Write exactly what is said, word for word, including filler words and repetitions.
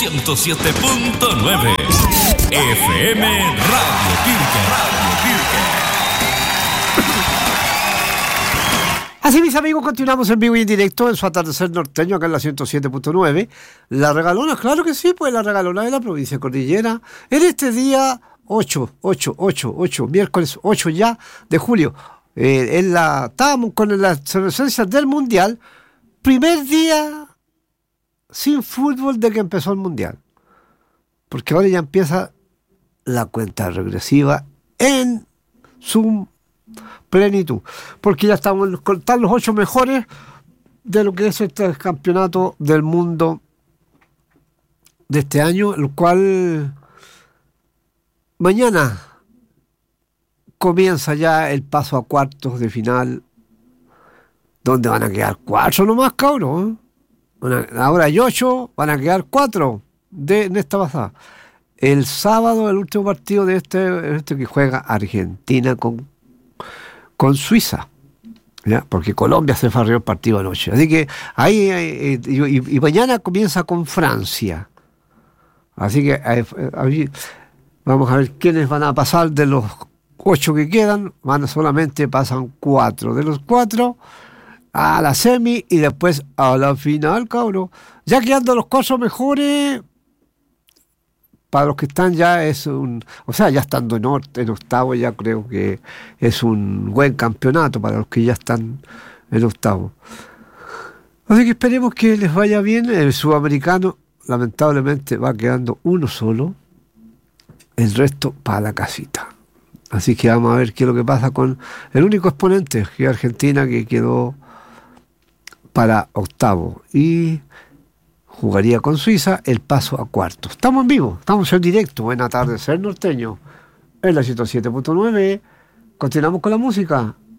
ciento siete punto nueve F M Radio Pirque. Radio Pirque. Así, mis amigos, continuamos en vivo y en directo en su atardecer norteño, acá en la ciento siete punto nueve. La regalona, claro que sí, pues la regalona de la provincia de Cordillera. En este día ocho, ocho, ocho, ocho, miércoles ocho ya de julio. Eh, en la, estábamos con las celebraciones del Mundial. Primer día sin fútbol de que empezó el Mundial. Porque ahora ya empieza la cuenta regresiva en su plenitud, porque ya estamos están los ocho mejores de lo que es este campeonato del mundo de este año, el cual mañana comienza ya el paso a cuartos de final, donde van a quedar cuatro nomás, cabros, ¿eh? Ahora hay ocho, van a quedar cuatro de en esta pasada. El sábado, el último partido de este, este que juega Argentina con con Suiza, ¿ya? Porque Colombia se farrió el partido anoche. Así que ahí, eh, y, y mañana comienza con Francia. Así que eh, ahí vamos a ver quiénes van a pasar de los ocho que quedan. Van, solamente pasan cuatro. De los cuatro a la semi y después a la final, cabrón. Ya quedando los cuatro mejores. Para los que están ya es un... O sea, ya estando en, or, en octavo ya creo que es un buen campeonato para los que ya están en octavo. Así que esperemos que les vaya bien. El sudamericano lamentablemente va quedando uno solo. El resto para la casita. Así que vamos a ver qué es lo que pasa con el único exponente, que es Argentina, que quedó para octavo. Y... jugaría con Suiza el paso a cuartos. Estamos en vivo, estamos en directo, en Atardecer Norteño, en la ciento siete punto nueve. Continuamos con la música.